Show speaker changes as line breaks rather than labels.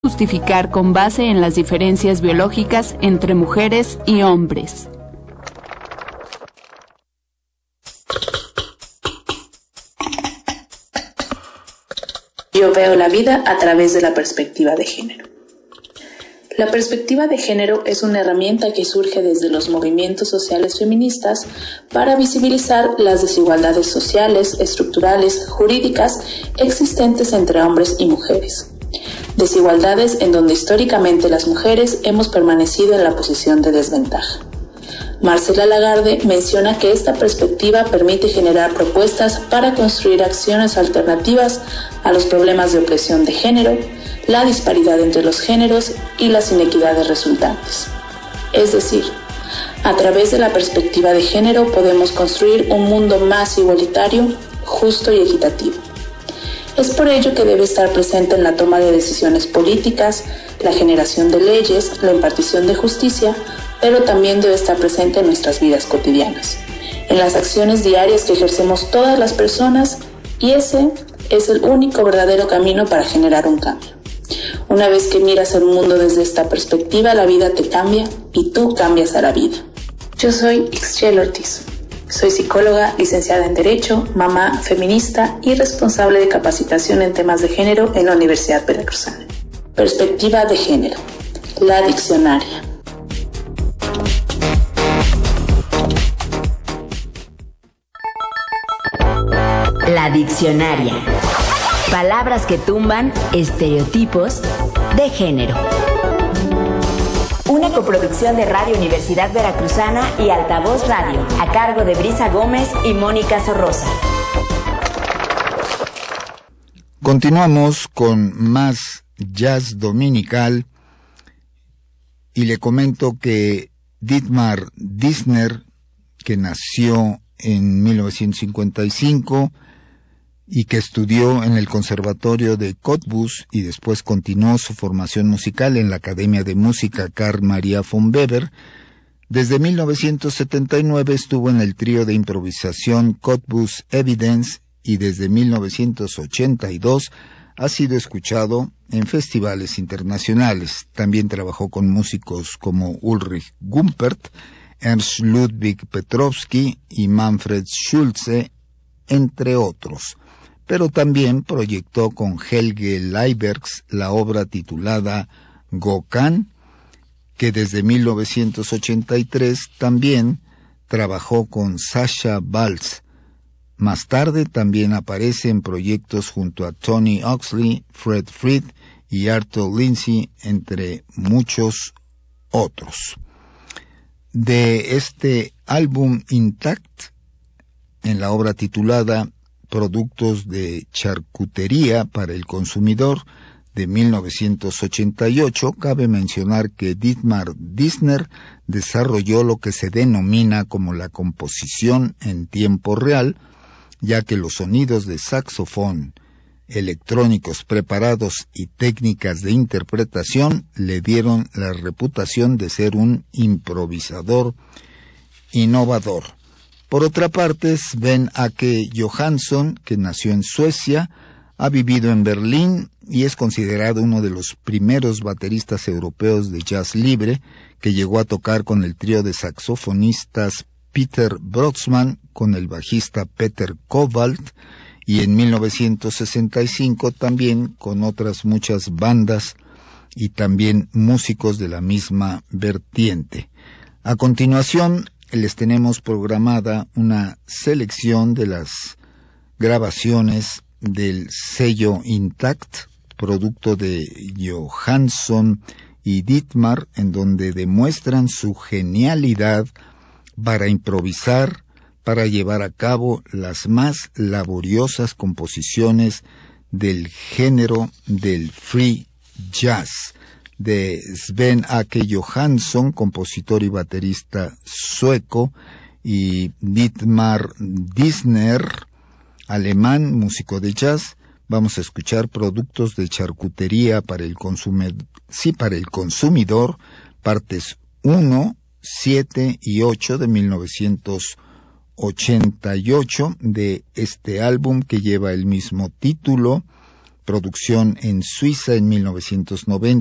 justificar con base en las diferencias biológicas entre mujeres y hombres.
Yo veo la vida a través de la perspectiva de género. La perspectiva de género es una herramienta que surge desde los movimientos sociales feministas para visibilizar las desigualdades sociales, estructurales, jurídicas existentes entre hombres y mujeres. Desigualdades en donde históricamente las mujeres hemos permanecido en la posición de desventaja. Marcela Lagarde menciona que esta perspectiva permite generar propuestas para construir acciones alternativas a los problemas de opresión de género, la disparidad entre los géneros y las inequidades resultantes. Es decir, a través de la perspectiva de género podemos construir un mundo más igualitario, justo y equitativo. Es por ello que debe estar presente en la toma de decisiones políticas, la generación de leyes, la impartición de justicia, pero también debe estar presente en nuestras vidas cotidianas, en las acciones diarias que ejercemos todas las personas, y ese es el único verdadero camino para generar un cambio. Una vez que miras el mundo desde esta perspectiva, la vida te cambia y tú cambias a la vida. Yo soy Ixchel Ortiz. Soy psicóloga, licenciada en Derecho, mamá, feminista y responsable de capacitación en temas de género en la Universidad Veracruzana. Perspectiva de género. La diccionaria.
La diccionaria. Palabras que tumban estereotipos de género. Una coproducción de Radio Universidad Veracruzana y Altavoz Radio, a cargo de Brisa Gómez y Mónica Sorrosa.
Continuamos con más jazz dominical y le comento que Dietmar Dissner, que nació en 1955 y que estudió en el Conservatorio de Cottbus y después continuó su formación musical en la Academia de Música Carl Maria von Weber, desde 1979 estuvo en el trío de improvisación Cottbus Evidence y desde 1982 ha sido escuchado en festivales internacionales. También trabajó con músicos como Ulrich Gumpert, Ernst Ludwig Petrovsky y Manfred Schulze, entre otros. Pero también proyectó con Helge Leibergs la obra titulada Gokhan, que desde 1983 también trabajó con Sasha Balz. Más tarde también aparece en proyectos junto a Tony Oxley, Fred Fried y Arthur Lindsay, entre muchos otros. De este álbum Intact, en la obra titulada Productos de charcutería para el consumidor de 1988, cabe mencionar que Dietmar Dissner desarrolló lo que se denomina como la composición en tiempo real, ya que los sonidos de saxofón, electrónicos preparados y técnicas de interpretación le dieron la reputación de ser un improvisador innovador. Por otra parte, Sven-Åke Johansson, que nació en Suecia, ha vivido en Berlín y es considerado uno de los primeros bateristas europeos de jazz libre, que llegó a tocar con el trío de saxofonistas Peter Broxman, con el bajista Peter Kowald, y en 1965 también con otras muchas bandas y también músicos de la misma vertiente. A continuación, les tenemos programada una selección de las grabaciones del sello Intact, producto de Johansson y Dietmar, en donde demuestran su genialidad para improvisar, para llevar a cabo las más laboriosas composiciones del género del free jazz, de Sven-Åke Johansson, compositor y baterista sueco, y Dietmar Dissner, alemán, músico de jazz. Vamos a escuchar Productos de charcutería para el consumidor, partes 1, 7 y 8 de 1988 de este álbum que lleva el mismo título, producción en Suiza en 1990.